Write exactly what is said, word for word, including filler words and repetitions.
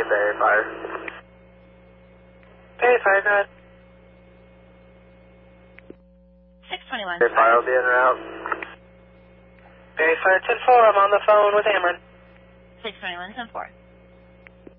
Bay Fire. Bay Fire, go ahead. six twenty-one. Bay Fire will be in route. Bay Fire ten four, I'm on the phone with Ameren. six twenty-one, ten four.